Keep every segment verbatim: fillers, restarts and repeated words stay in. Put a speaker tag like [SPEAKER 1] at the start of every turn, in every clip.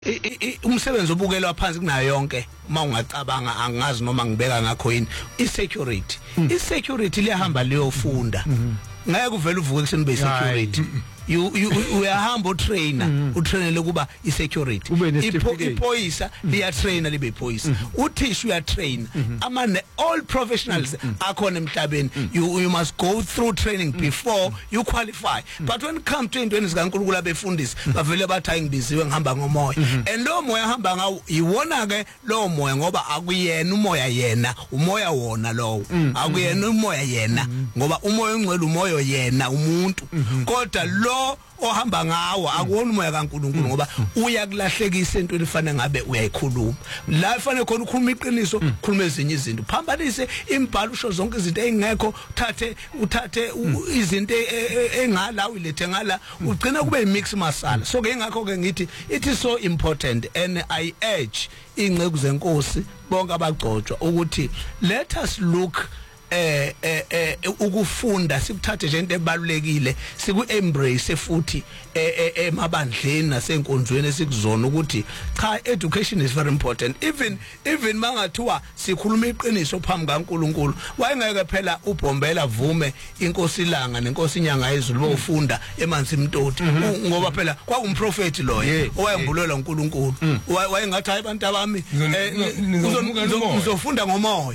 [SPEAKER 1] umsebenzi obukelwa phansi kunayo yonke mawungacabanga angazi noma ngibeka ngakho yini isecurity isecurity liyahamba liyofunda ngeke kuvela uvuke kuseni be security you you uyahamba utrainer utrainele kuba isecurity ipoyisa liya trainer libe ipoyisa uthisha uya train ama all professionals akhona emhlabeni you you must go through training before you qualify but when it comes to indweni zikaNkulunkulu abefundisi bavele bathi ayingibiziwe ngihamba ngomoya and lo moya hamba ngawo iwona ke lo moya ngoba akuyena umoya yena umoya wona lowo akuyena umoya yena ngoba umoya ongcwele umoya yena umuntu kodwa lo ohamba ngawo akuwona umoya kaNkulunkulu ngoba uyakulahlekisa into elifana ngabe uyayikhuluma la ifanele khona ukhuluma iqiniso ukhuluma ezinye izinto phambanise imbhalo usho zonke izinto engekho uthathe uthathe izinto engala ulethe ngala ugcina kube imix masala so ke ngakho ke ngithi it is so important and I urge ingceku zenkosi bonke abagcotshwa ukuthi let us look eh eh ukufunda sikuthathe nje into ebalulekile siku embrace futhi emabandleni nasenkonzweni esikuzona ukuthi cha education is very important even even mangathiwa sikhuluma iqiniso phambi kaNkulunkulu wayengeke phela ubhombela vume inkosi ilanga nenkosi inyanga yezulu bofunda emanzi imtoti ngoba phela kwakumprofeti loyo owayembulelwa uNkulunkulu wayengathi abantu abami uzofunda ngomoya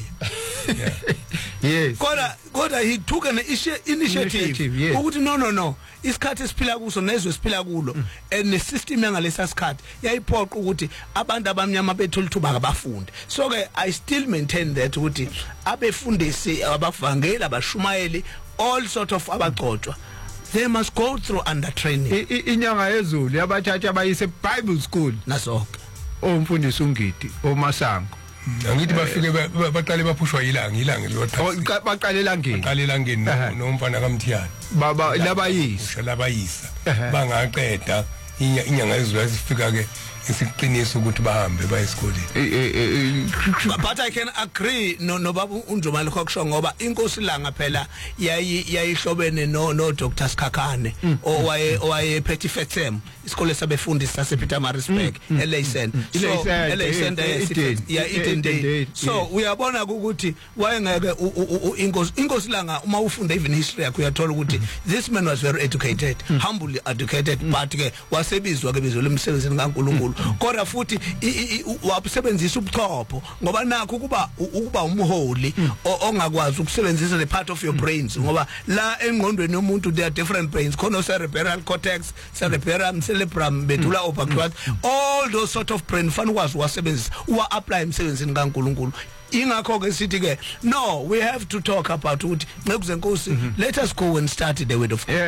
[SPEAKER 2] yes
[SPEAKER 1] kodwa kodwa he took an initiative ukuthi no no no isikhathi esiphila kuso nezwe esiphila kulo and the system yangalesa sikhathi yayiphoqa ukuthi abantu abamnyama bethola ithuba abafunde so ke I still maintain that ukuthi abefundisi abavangeli abashumayeli all sort of abagcotshwa they must go through under training
[SPEAKER 2] inyanga yezulu yabathatha abayise Bible school
[SPEAKER 1] nasonke
[SPEAKER 2] omfundisi uNgidi oMasango
[SPEAKER 3] angithi bafike baqale baphushwa ilanga ilanga lothatha
[SPEAKER 2] baqale elangeni
[SPEAKER 3] baqale elangeni nomfana kaMthiyana
[SPEAKER 2] baba labayisa
[SPEAKER 3] labayisa bangaqeda inyanga yezulu esifika ke isiqiniso ukuthi bahambe baye esikoleni
[SPEAKER 1] but I can agree no no baba uNjomali Khokusho ngoba inkosi langa phela yayi yayihlobene no no Doctor Skakane owaye owaye Petty Fetem isikole sabefundisi sase Pietermaritzburg eLaysen so eLaysen ya itende so uyabona ukuthi wayengeke inkosi inkosi langa uma ufunda even history yakho uyathola ukuthi this man was very educated humbly educated but ke wasebizwa ke bizwe lemsebenzini kaNkulunkulu kodwa futhi wabusebenzisa ubuchopho ngoba nakho kuba ukuba umholi ongakwazi ukusebenzisa the part of your brains ngoba la engqondweni yomuntu there are different brains khona cerebral cortex cerebellum cerebrum bedula opercular all those sort of brain fan ukwazi wasebenzisa uwa apply emsebenzini kaNkulunkulu ingakho ke sithi ke no we have to talk about ukuthi nceku zenkosi let us go and start the word of God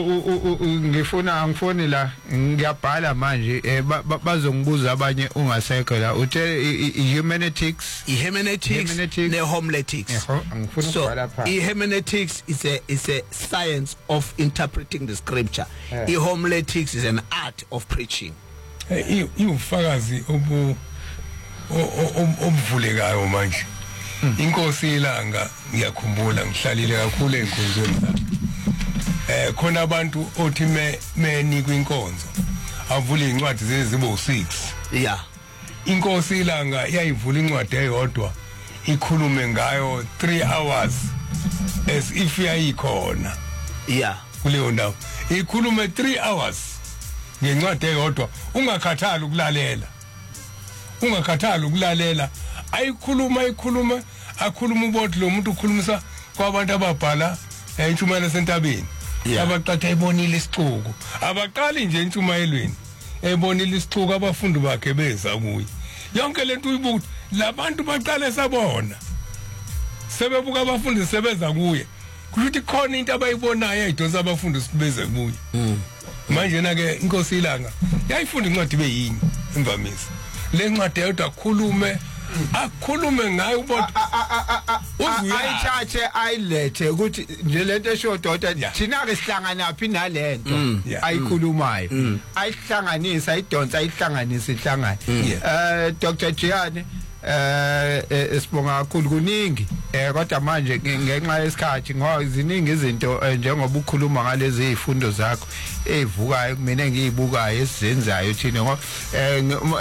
[SPEAKER 2] ngifuna ngifoni la ngiyabhala manje bazongibuza abanye ungasekho la uthe humanities
[SPEAKER 1] humanities ne homiletics so humanities is a is a science of interpreting the scripture homiletics is an art of preaching
[SPEAKER 3] iufakazi obu omvulekayo manje inkosi ilanga ngiyakhumbula ngihlalile kakhulu enkonzweni eh khona abantu othi me meni kwinkonzo avula incwadi zezibo six
[SPEAKER 1] yeah
[SPEAKER 3] inkosi ilanga yayivula incwadi eyodwa ikhulume ngayo three hours as if yayikhona
[SPEAKER 1] yeah
[SPEAKER 3] kuleyo ndawo ikhulume three hours ngencwadi eyodwa ungakhathali ukulalela ungakhathali ukulalela ayikhuluma ayikhuluma akhuluma uboti lo muntu ukhulumisa kwabantu ababhala entshumayelo sentabeni abaqatha ebonile isixuku abaqali nje entshumayelweni ebonile isixuku abafundi bakhe beza kuye yonke lento uyibuka labantu baqale sabona sebebuka abafundi sebeza kuye kuthi khona into abayibonayo ayidonsa abafundi sibeze kuye manje na ke inkosi ilanga yayifunda incwadi beyini imvamisa le ncwadi yodwa khulume akhulume ngayo ubona
[SPEAKER 2] ayithathe ayilethe ukuthi nje lento eshodota thina ke sihlangana phi nalento ayikhulumayo ayihlanganisa ayidonsa ayihlanganisa ihlangana eh Dr Giane eh esibonga kakhulu kuningi eh kodwa manje ngenxa yesikhathi ngoba ziningi izinto njengoba ukhuluma ngalezi izifundo zakho ezivukayo kumina ngiyibukayo esizenzayo thina ngoba